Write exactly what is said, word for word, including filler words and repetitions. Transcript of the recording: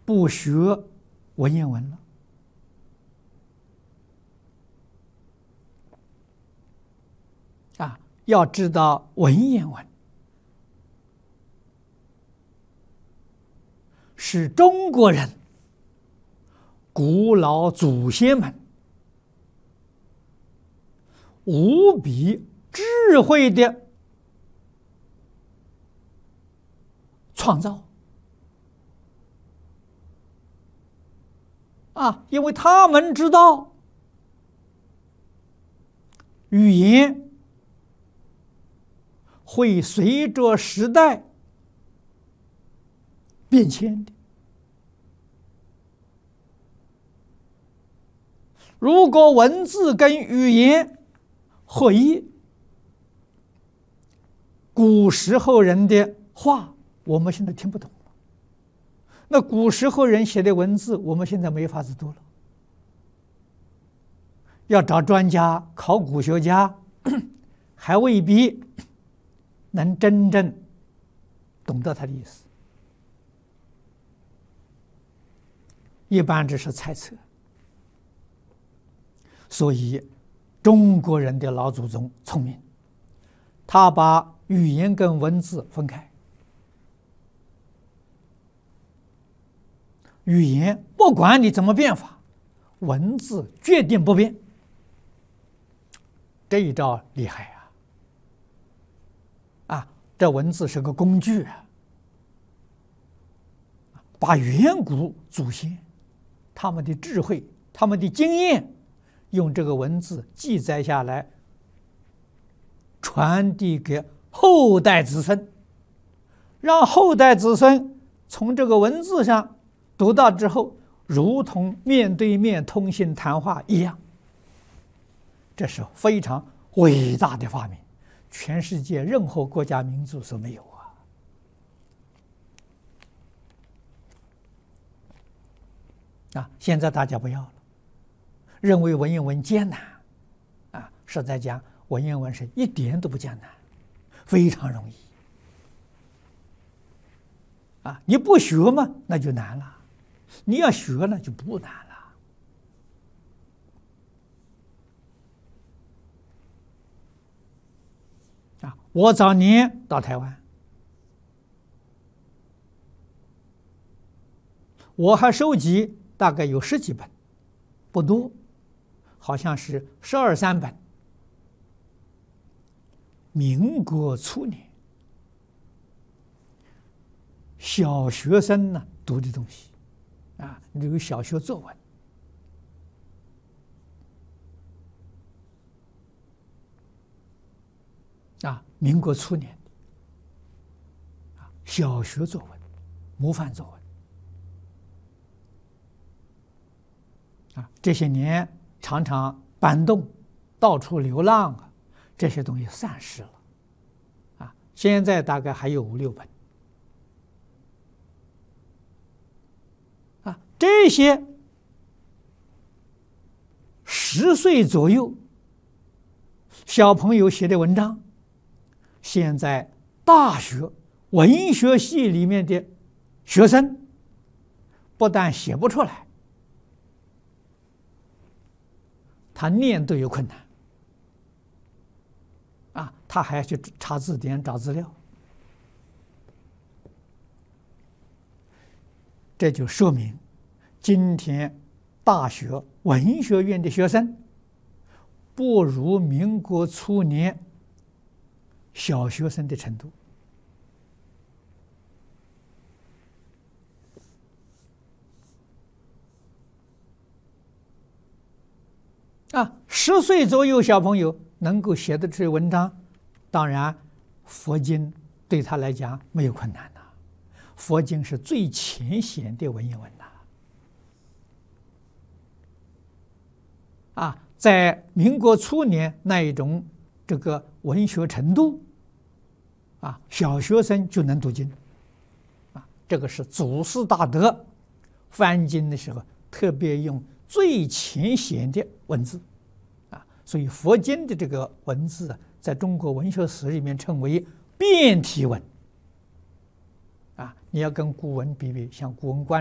不学文言文了。啊，要知道文言文是中国人古老祖先们无比智慧的创造啊，因为他们知道语言会随着时代变迁的。如果文字跟语言合一，古时候人的话我们现在听不懂了，那古时候人写的文字我们现在没法子读了，要找专家考古学家还未必能真正懂得他的意思，一般只是猜测。所以中国人的老祖宗聪明，他把语言跟文字分开，语言不管你怎么变法，文字决定不变。这一招厉害啊！啊，这文字是个工具啊，把远古祖先他们的智慧、他们的经验，用这个文字记载下来，传递给后代子孙，让后代子孙从这个文字上读到之后，如同面对面通信谈话一样。这是非常伟大的发明，全世界任何国家民族所没有啊！啊，现在大家不要了，认为文言文艰难啊！实在讲，文言文是一点都不艰难，非常容易啊！你不学嘛，那就难了；你要学了，就不难了。啊！我早年到台湾，我还收集大概有十几本，不多，好像是十二三本。民国初年，小学生呢读的东西，啊，有小学作文。啊，民国初年的啊，小学作文、模范作文啊，这些年常常搬动，到处流浪啊，这些东西散失了啊。现在大概还有五六本啊，这些十岁左右小朋友写的文章。现在大学文学系里面的学生不但写不出来，他念都有困难啊，他还要去查字典找资料，这就说明今天大学文学院的学生不如民国初年小学生的程度啊，十岁左右小朋友能够写得出文章，当然佛经对他来讲没有困难呐、啊。佛经是最浅显的文言文呐、啊。啊，在民国初年那一种这个文学程度，啊，小学生就能读经，啊，这个是祖师大德翻经的时候特别用最浅显的文字，啊，所以佛经的这个文字在中国文学史里面称为变体文，啊，你要跟古文比比，像《古文观》